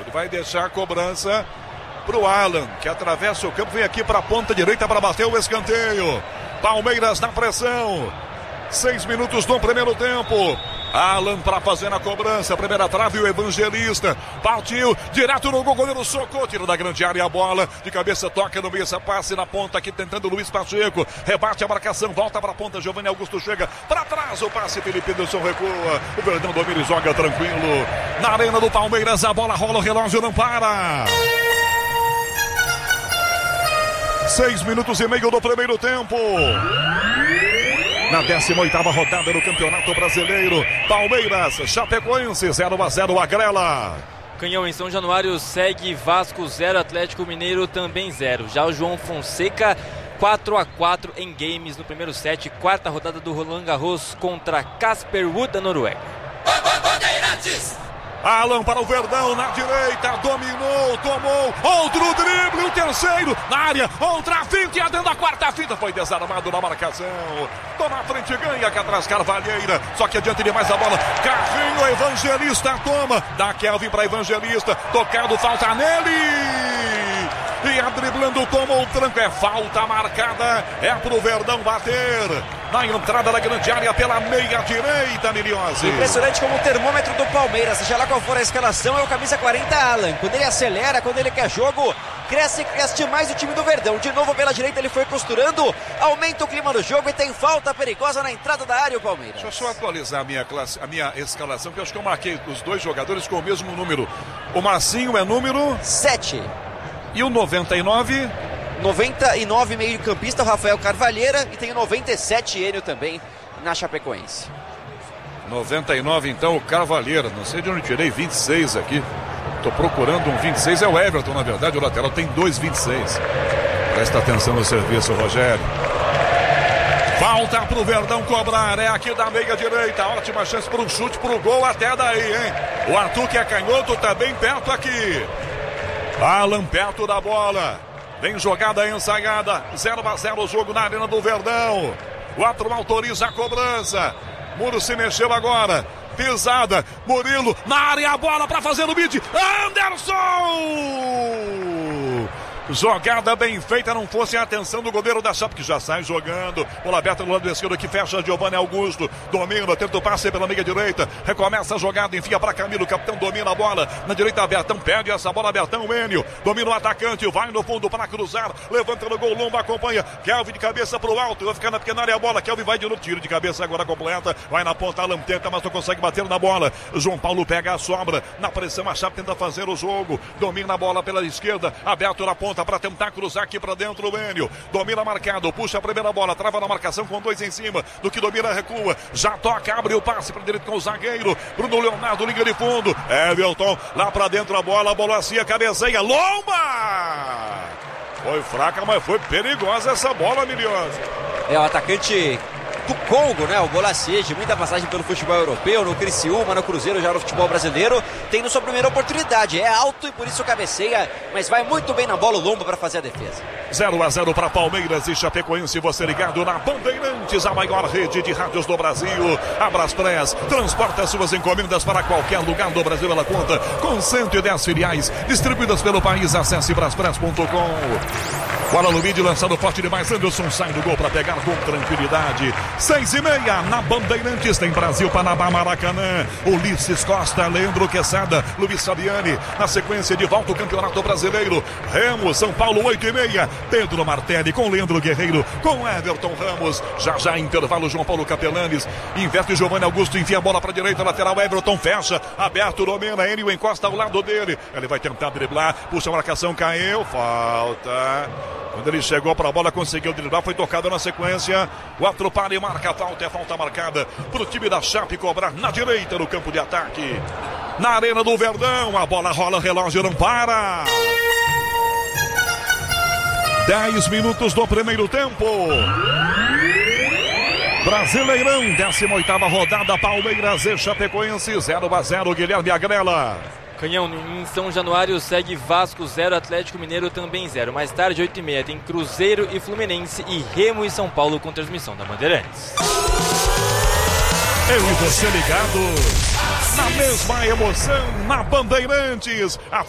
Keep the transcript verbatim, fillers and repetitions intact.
Ele vai deixar a cobrança pro Alan, que atravessa o campo, vem aqui para a ponta direita para bater o escanteio. Palmeiras na pressão. Seis minutos do primeiro tempo. Alan para fazer a cobrança. Primeira trave, o Evangelista. Partiu, direto no gol, goleiro socou. Tira da grande área a bola. De cabeça toca no meio, essa passe na ponta aqui tentando o Luiz Pacheco. Rebate a marcação, volta para a ponta. Giovanni Augusto chega para trás. O passe, Felipe Nilson recua. O Verdão domina e joga tranquilo. Na arena do Palmeiras, a bola rola, o relógio não para. Seis minutos e meio do primeiro tempo. Na décima oitava rodada do Campeonato Brasileiro, Palmeiras, Chapecoense, zero a zero, Agrela. Canhão, em São Januário segue Vasco zero, Atlético Mineiro também zero. Já o João Fonseca, quatro a quatro em games no primeiro set, quarta rodada do Roland Garros contra Casper Ruud da Noruega. Alan para o Verdão, na direita, dominou, tomou, outro drible, o terceiro, na área, outra finta, e dentro da quarta finta, foi desarmado na marcação. Toma a frente, ganha, aqui atrás, Carvalheira, só que adiante demais a bola, Carrinho, Evangelista, toma, dá Kelvin para Evangelista, tocado, falta nele. E a driblando, tomou o tranco, é falta marcada, é pro Verdão bater na entrada da grande área pela meia direita, Miliose. Impressionante como o termômetro do Palmeiras, seja lá qual for a escalação, é o camisa quarenta, Alan. Quando ele acelera, quando ele quer jogo, cresce, cresce mais o time do Verdão. De novo pela direita, ele foi costurando, aumenta o clima do jogo e tem falta perigosa na entrada da área, o Palmeiras. Deixa eu só atualizar a minha, classe, a minha escalação, que eu acho que eu marquei os dois jogadores com o mesmo número. O Marcinho é número sete. E o noventa e nove? noventa e nove meio campista, o Rafael Carvalheira, e tem o noventa e sete Enio também na Chapecoense. noventa e nove então o Carvalheira, não sei de onde tirei vinte e seis aqui. Tô procurando um vinte e seis, é o Everton na verdade, o lateral tem dois vinte e seis. Presta atenção no serviço, Rogério. Falta pro Verdão cobrar, é aqui da meia direita, ótima chance pro chute, pro gol até daí, hein? O Arthur, que é canhoto, tá bem perto aqui. Alan perto da bola. Vem jogada ensaiada. zero a zero o jogo na arena do Verdão. O árbitro autoriza a cobrança. Muro se mexeu agora. Pisada. Murilo na área, a bola para fazer o bid. Anderson! Jogada bem feita, não fosse a atenção do goleiro da Chape, que já sai jogando. Bola aberta no lado esquerdo, que fecha Giovanni Augusto. Domina, tenta o passe pela meia direita. Recomeça a jogada, enfia para Camilo. O capitão domina a bola. Na direita, Bertão perde essa bola. Bertão, o Enio. Domina o atacante, vai no fundo para cruzar. Levanta no gol, Lomba acompanha. Kelvin de cabeça pro alto. Vai ficar na pequena área a bola. Kelvin vai de novo. Tiro de cabeça agora completa. Vai na ponta, Alan tenta, mas não consegue bater na bola. João Paulo pega a sobra. Na pressão, a Chape tenta fazer o jogo. Domina a bola pela esquerda. Aberto na ponta para tentar cruzar aqui para dentro o Enio. Domina marcado, puxa a primeira bola, trava na marcação com dois em cima. Do que domina, recua. Já toca, abre o passe para direito com o zagueiro. Bruno Leonardo, liga de fundo. Everton, lá para dentro a bola, a bola assim, cabeceia. Lomba! Foi fraca, mas foi perigosa essa bola, Miliose. É o atacante do Congo, né? O Bolasie, de muita passagem pelo futebol europeu, no Criciúma, no Cruzeiro, já no futebol brasileiro, tendo sua primeira oportunidade. É alto e por isso cabeceia, mas vai muito bem na bola o Lomba para fazer a defesa. zero a zero para Palmeiras e Chapecoense, você ligado na Bandeirantes, a maior rede de rádios do Brasil. Abraspress transporta suas encomendas para qualquer lugar do Brasil. Ela conta com cento e dez filiais distribuídas pelo país. Acesse braspress ponto com. Bola no vídeo, lançado forte demais. Anderson sai do gol para pegar com tranquilidade. Seis e meia na Bandeirantes, tem Brasil, Panamá, Maracanã. Ulisses Costa, Leandro Quesada, Luiz Fabiani. Na sequência de volta o Campeonato Brasileiro. Remo, São Paulo, oito e meia. Pedro Martelli com Leandro Guerreiro, com Everton Ramos. Já já intervalo, João Paulo Capelanes. Inverte Giovanni Augusto, enfia a bola para a direita, lateral. Everton fecha, aberto, domina. Enio encosta ao lado dele. Ele vai tentar driblar, puxa a marcação, caiu. Falta. Quando ele chegou para a bola, conseguiu driblar, foi tocado na sequência. O outro para e marca a falta, é falta marcada para o time da Chape cobrar na direita no campo de ataque. Na arena do Verdão, a bola rola, relógio não para. dez minutos do primeiro tempo. Brasileirão, décima oitava rodada, Palmeiras e Chapecoense, zero a zero, Guilherme Agrela. Canhão, em São Januário segue Vasco zero, Atlético Mineiro também zero. Mais tarde, oito e meia, tem Cruzeiro e Fluminense e Remo e São Paulo com transmissão da Bandeirantes. Eu e você ligados na mesma emoção na Bandeirantes. A